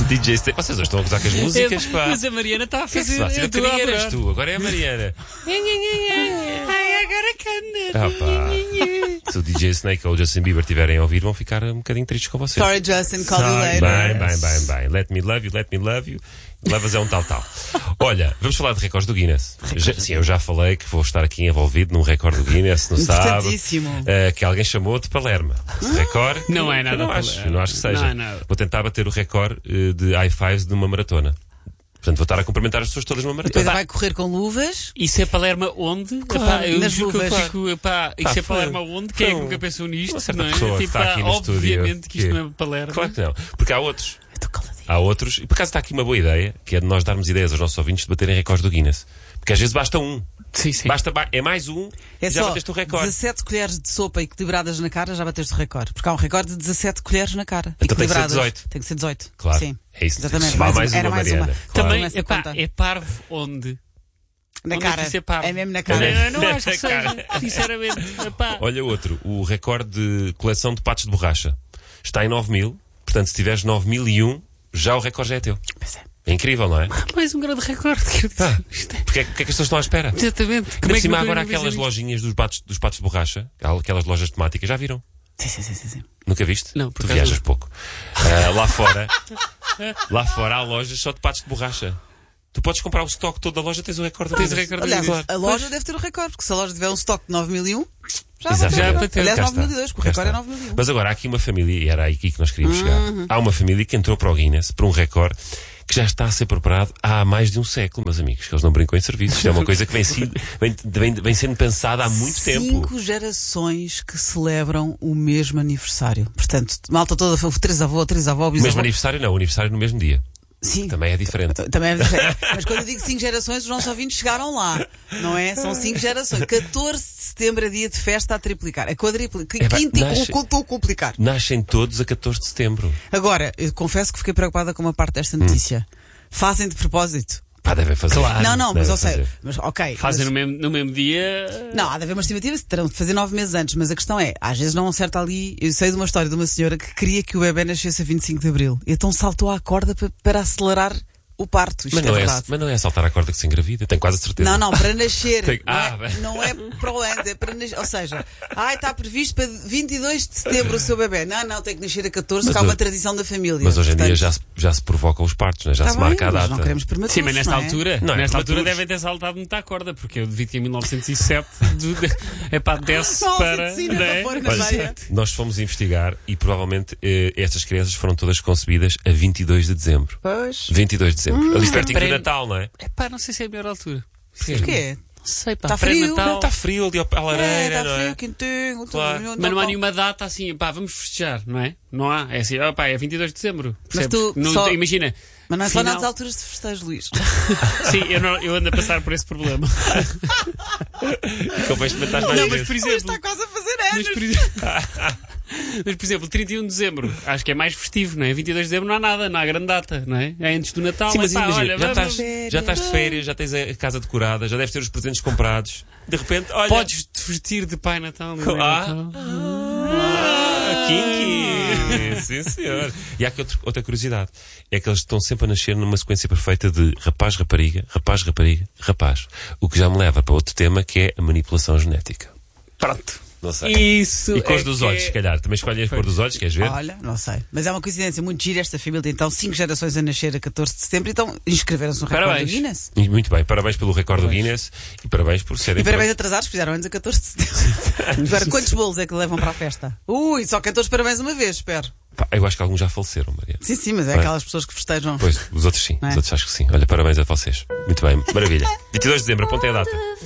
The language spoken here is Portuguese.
DJ Snake. Vocês hoje estão a gozar com as músicas, pá. Mas a Mariana está a fazer. Eu queria eras tu, agora é a Mariana. Ai, agora canta. Pá. Se o DJ Snake ou o Justin Bieber estiverem a ouvir, vão ficar um bocadinho tristes com vocês. Sorry, Justin, call you later. Bem. Let me love you. Levas é um tal. Olha, vamos falar de recordes do Guinness. Sim, eu já falei que vou estar aqui envolvido num recorde do Guinness no sábado. Que alguém chamou de Palerma. Esse recorde. Não é nada. Não acho que seja. Não. Vou tentar bater o recorde de high fives de uma maratona. Portanto, vou estar a cumprimentar as pessoas todas numa maratona. Depois vai correr com luvas. Isso é Palerma onde? Claro, eu nas juro luvas. que eu fico. Isso é Palerma onde? Quem é que nunca pensou nisto? Uma certa não é? pessoa que está aqui no obviamente estúdio que isto não é Palerma. Claro que não. Porque há outros. Há outros. E por acaso está aqui uma boa ideia, que é de nós darmos ideias aos nossos ouvintes de baterem recordes do Guinness. Porque às vezes basta um. Sim. É mais um É e já só bateste o recorde. 17 colheres de sopa equilibradas na cara, já bateste o recorde. Porque há um recorde de 17 colheres na cara. Então tem que ser equilibradas. 18. Tem que ser 18. Claro. Sim. É isso. Exatamente. Era mais uma, Mariana. Claro. Também Nessa conta. é parvo onde? Na Onde cara. É, que isso é, parvo? É mesmo na cara. Não acho que seja. Sinceramente. Olha outro. O recorde de coleção de patos de borracha. Está em 9.000. Portanto, se tiveres 9.001, já o recorde já é teu. Pois é. É incrível, não é? Mais um grande recorde. Porque é que as pessoas estão à espera? Exatamente. Como é que agora aquelas lojinhas dos patos de borracha, aquelas lojas temáticas, já viram? Sim. Nunca viste? Não, por tu acaso viajas pouco. Lá fora há lojas só de patos de borracha. Tu podes comprar o estoque todo da loja, tens o recorde. Aliás, a loja deve ter o recorde, porque se a loja tiver um estoque de 9.001, já bateu. Aliás, 9.002, porque o recorde é 9.001. Mas agora há aqui uma família, e era aqui que nós queríamos chegar. Há uma família que entrou para o Guinness, para um recorde, que já está a ser preparado há mais de um século, meus amigos, que eles não brincam em serviços. Isto é uma coisa que vem sendo pensada há muito tempo. 5 gerações que celebram o mesmo aniversário. Portanto, malta toda, trisavó, bisavó. O mesmo aniversário não, o aniversário no mesmo dia. Sim. Também é diferente. Mas quando eu digo 5 gerações, os nossos ouvintes chegaram lá. Não é? São 5 gerações. 14 de setembro é dia de festa a triplicar. A quadriplicar. Quinta e complicar. Nascem todos a 14 de setembro. Agora, eu confesso que fiquei preocupada com uma parte desta notícia. Fazem de propósito. Devem fazer. Claro. Não, mas eu sei. Mas, ok. Fazem no mesmo dia. Não, há de haver uma estimativa, terão de fazer 9 meses antes, mas a questão é, às vezes não acerta ali. Eu sei de uma história de uma senhora que queria que o bebê nascesse a 25 de Abril. Então saltou à corda para acelerar o parto. Isto Mas não é saltar a corda que se engravida, tenho quase a certeza. Não, para nascer. Não não é para o ano, é para nascer. Ou seja, está previsto para 22 de setembro o seu bebê. Não, tem que nascer a 14, porque há uma tradição da família. Mas hoje em dia já se provocam os partos, né? Já se marca a data. Não queremos prematuros. Sim, mas nesta altura é devem ter saltado muita corda, porque eu devia ter em 1907 desce para. Olha, nós fomos investigar e provavelmente estas crianças foram todas concebidas a 22 de dezembro. Pois. 22 de dezembro. Ali pertinho do Natal, não é? Não sei se é a melhor altura. Porquê? Não sei, Está frio. Está frio ali à lareira, não é? Está frio, quentinho. Claro. Mas não há nenhuma data assim, vamos festejar, não é? Não há. É assim, é 22 de dezembro. Mas imagina. Mas não é só nas alturas de festejo, Luís. Sim, eu ando a passar por esse problema. Convém experimentar mais mas vezes. por exemplo. Está quase a fazer anos. Mas, por exemplo, 31 de dezembro, acho que é mais festivo, não é? 22 de dezembro não há nada, não há grande data, não é? É antes do Natal. Sim, mas imagina, olha, já estás de férias, já tens a casa decorada, já deves ter os presentes comprados. De repente, olha. Podes te vestir de Pai Natal. Kinky! Sim, senhor. E há aqui outra curiosidade. É que eles estão sempre a nascer numa sequência perfeita de rapaz, rapariga, rapaz, rapariga, rapaz. O que já me leva para outro tema, que é a manipulação genética. Pronto. Não sei. Isso. E cores dos olhos, se calhar. Também escolhem a cor dos olhos, queres ver? Olha, não sei. Mas é uma coincidência muito gira esta família. Então, 5 gerações a nascer a 14 de setembro. Então, inscreveram-se no recorde do Guinness. Muito bem. Parabéns pelo recorde do Guinness e parabéns por serem... E parabéns atrasados, fizeram anos a 14 de setembro. Agora, quantos bolos é que levam para a festa? Só cantou os parabéns uma vez, espero. Eu acho que alguns já faleceram, Maria. Sim, mas é aquelas pessoas que festejam. Pois, os outros sim. Os outros acho que sim. Olha, parabéns a vocês. Muito bem, maravilha. 22 de dezembro, apontem a data.